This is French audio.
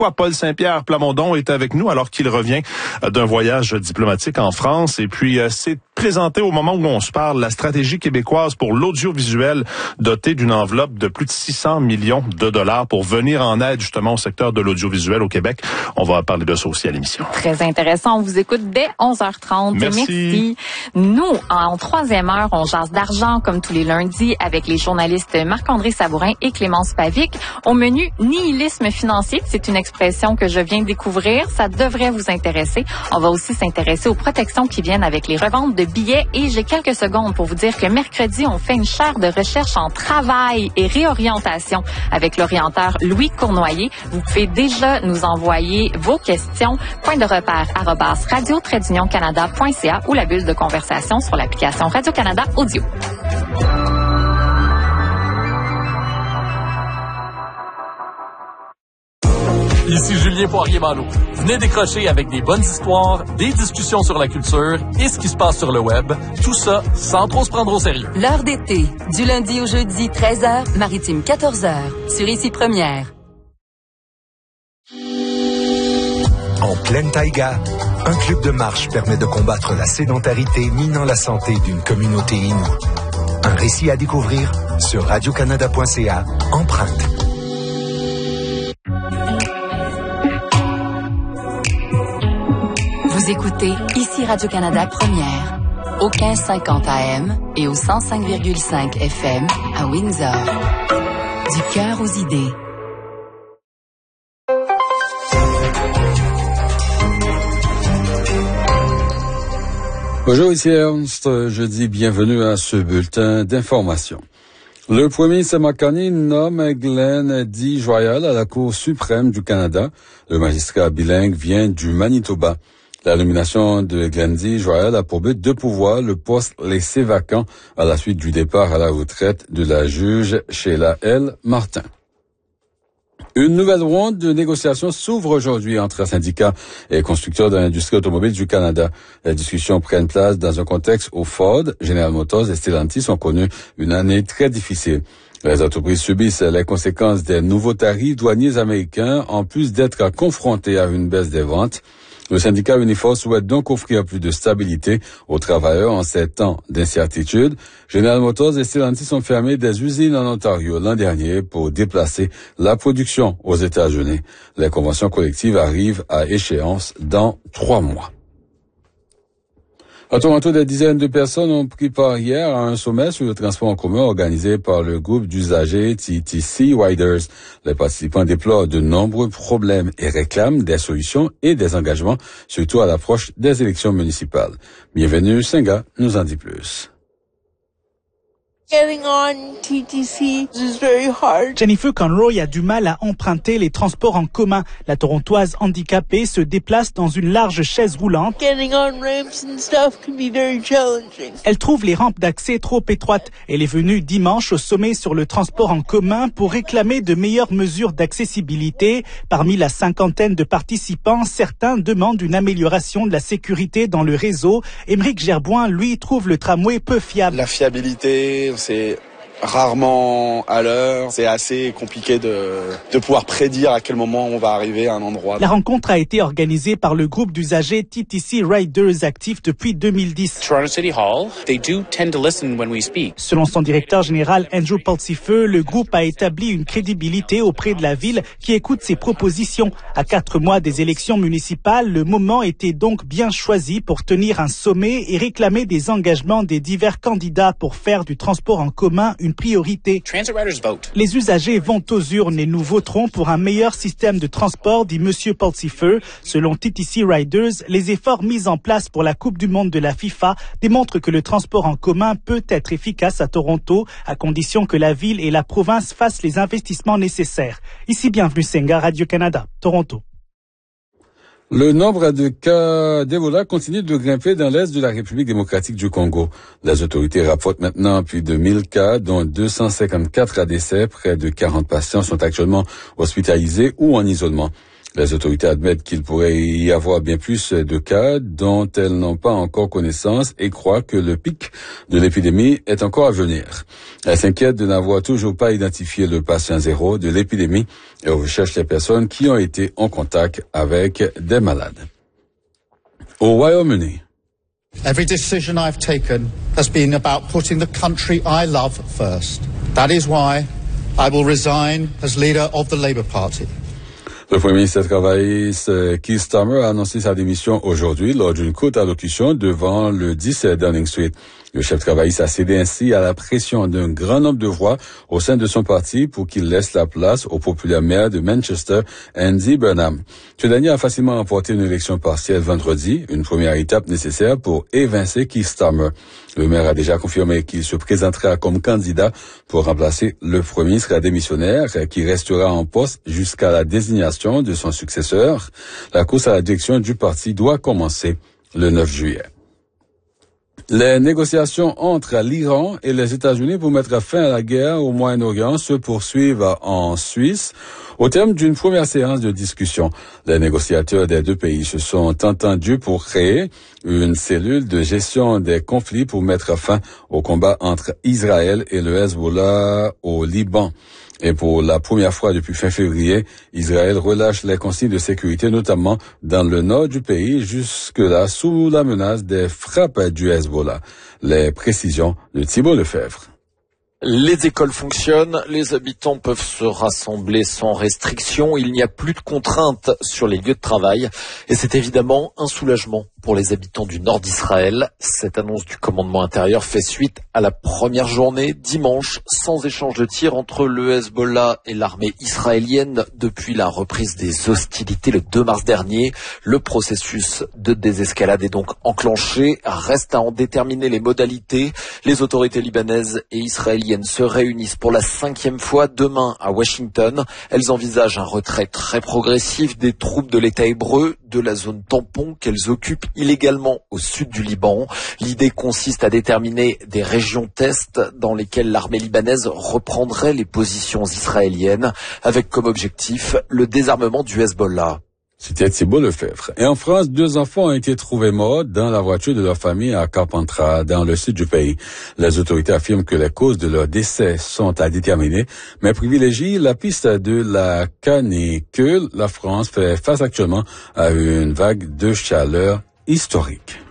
Paul Saint-Pierre Plamondon est avec nous alors qu'il revient d'un voyage diplomatique en France et puis s'est présenté au moment où on se parle la stratégie québécoise pour l'audiovisuel dotée d'une enveloppe de plus de 600 millions de dollars pour venir en aide justement au secteur de l'audiovisuel au Québec. On va parler de ça aussi à l'émission. Très intéressant. On vous écoute dès 11h30. Merci. Nous, en troisième heure, on jase d'argent comme tous les lundis avec les journalistes Marc-André Sabourin et Clémence Pavic. Au menu, nihilisme financier. C'est une expression que je viens de découvrir. Ça devrait vous intéresser. On va aussi s'intéresser aux protections qui viennent avec les reventes de billets. Et j'ai quelques secondes pour vous dire que mercredi, on fait une chaire de recherche en travail et réorientation avec l'orienteur Louis Cournoyer. Vous pouvez déjà nous envoyer vos questions. Point de repère @radio-canada.ca ou la bulle de conversation sur l'application Radio-Canada Audio. Ici Julien Poirier-Malo. Venez décrocher avec des bonnes histoires, des discussions sur la culture et ce qui se passe sur le web. Tout ça sans trop se prendre au sérieux. L'heure d'été, du lundi au jeudi 13h, maritime 14h, sur Ici Première. En pleine taïga, un club de marche permet de combattre la sédentarité minant la santé d'une communauté inoue. Un récit à découvrir sur radiocanada.ca, Empreinte. Vous écoutez Ici Radio-Canada Première, au 1550 AM et au 105,5 FM à Windsor. Du cœur aux idées. Bonjour, ici Ernst. Je dis bienvenue à ce bulletin d'information. Le premier ministre Mark Carney nomme Glenn D. Joyal à la Cour suprême du Canada. Le magistrat bilingue vient du Manitoba. La nomination de Glenn D. Joyal a pour but de pourvoir le poste laissé vacant à la suite du départ à la retraite de la juge Sheila L. Martin. Une nouvelle ronde de négociations s'ouvre aujourd'hui entre syndicats et constructeurs de l'industrie automobile du Canada. Les discussions prennent place dans un contexte où Ford, General Motors et Stellantis ont connu une année très difficile. Les entreprises subissent les conséquences des nouveaux tarifs douaniers américains en plus d'être confrontées à une baisse des ventes. Le syndicat Unifor souhaite donc offrir plus de stabilité aux travailleurs en ces temps d'incertitude. General Motors et Stellantis ont fermé des usines en Ontario l'an dernier pour déplacer la production aux États-Unis. Les conventions collectives arrivent à échéance dans 3 mois. À Toronto, des dizaines de personnes ont pris part hier à un sommet sur le transport en commun organisé par le groupe d'usagers TTC Riders. Les participants déplorent de nombreux problèmes et réclament des solutions et des engagements, surtout à l'approche des élections municipales. Bienvenue, Senga nous en dit plus. Getting on TTC is very hard. Jennifer Conroy a du mal à emprunter les transports en commun. La Torontoise handicapée se déplace dans une large chaise roulante. Getting on ramps and stuff can be very challenging. Elle trouve les rampes d'accès trop étroites. Elle est venue dimanche au sommet sur le transport en commun pour réclamer de meilleures mesures d'accessibilité. Parmi la cinquantaine de participants, certains demandent une amélioration de la sécurité dans le réseau. Émeric Gerboin, lui, trouve le tramway peu fiable. La fiabilité, c'est rarement à l'heure. C'est assez compliqué de pouvoir prédire à quel moment on va arriver à un endroit. La rencontre a été organisée par le groupe d'usagers TTC Riders actif depuis 2010. Toronto City Hall, they do tend to listen when we speak. Selon son directeur général Andrew Pulsifeu, le groupe a établi une crédibilité auprès de la ville qui écoute ses propositions. À 4 mois des élections municipales, le moment était donc bien choisi pour tenir un sommet et réclamer des engagements des divers candidats pour faire du transport en commun une priorité. Les usagers vont aux urnes et nous voterons pour un meilleur système de transport, dit Monsieur Pulsifeu. Selon TTC Riders, les efforts mis en place pour la Coupe du Monde de la FIFA démontrent que le transport en commun peut être efficace à Toronto, à condition que la ville et la province fassent les investissements nécessaires. Ici, bienvenue Senga, Radio-Canada, Toronto. Le nombre de cas d'Ebola continue de grimper dans l'est de la République démocratique du Congo. Les autorités rapportent maintenant plus de 1000 cas, dont 254 à décès. Près de 40 patients sont actuellement hospitalisés ou en isolement. Les autorités admettent qu'il pourrait y avoir bien plus de cas dont elles n'ont pas encore connaissance et croient que le pic de l'épidémie est encore à venir. Elles s'inquiètent de n'avoir toujours pas identifié le patient zéro de l'épidémie et recherchent les personnes qui ont été en contact avec des malades. Au Royaume-Uni. Every decision I've taken has been about putting the country I love first. That is why I will resign as leader of the Labour Party. Le premier ministre travailliste Keir Starmer a annoncé sa démission aujourd'hui lors d'une courte allocution devant le 10 Downing Street. Le chef travailliste a cédé ainsi à la pression d'un grand nombre de voix au sein de son parti pour qu'il laisse la place au populaire maire de Manchester, Andy Burnham. Ce dernier a facilement remporté une élection partielle vendredi, une première étape nécessaire pour évincer Keir Starmer. Le maire a déjà confirmé qu'il se présentera comme candidat pour remplacer le premier ministre démissionnaire qui restera en poste jusqu'à la désignation de son successeur. La course à la direction du parti doit commencer le 9 juillet. Les négociations entre l'Iran et les États-Unis pour mettre fin à la guerre au Moyen-Orient se poursuivent en Suisse. Au terme d'une première séance de discussion, les négociateurs des deux pays se sont entendus pour créer une cellule de gestion des conflits pour mettre fin au combat entre Israël et le Hezbollah au Liban. Et pour la première fois depuis fin février, Israël relâche les consignes de sécurité, notamment dans le nord du pays, jusque-là sous la menace des frappes du Hezbollah. Les précisions de Thibault Lefebvre. Les écoles fonctionnent, les habitants peuvent se rassembler sans restriction, il n'y a plus de contraintes sur les lieux de travail et c'est évidemment un soulagement pour les habitants du nord d'Israël. Cette annonce du commandement intérieur fait suite à la première journée, dimanche, sans échange de tirs entre le Hezbollah et l'armée israélienne depuis la reprise des hostilités le 2 mars dernier. Le processus de désescalade est donc enclenché, reste à en déterminer les modalités. Les autorités libanaises et israéliennes se réunissent pour la 5e fois demain à Washington. Elles envisagent un retrait très progressif des troupes de l'État hébreu de la zone tampon qu'elles occupent illégalement au sud du Liban. L'idée consiste à déterminer des régions test dans lesquelles l'armée libanaise reprendrait les positions israéliennes avec comme objectif le désarmement du Hezbollah. C'était Thibault Lefebvre. Et en France, 2 enfants ont été trouvés morts dans la voiture de leur famille à Carpentras, dans le sud du pays. Les autorités affirment que les causes de leur décès sont à déterminer, mais privilégient la piste de la canicule. La France fait face actuellement à une vague de chaleur historique.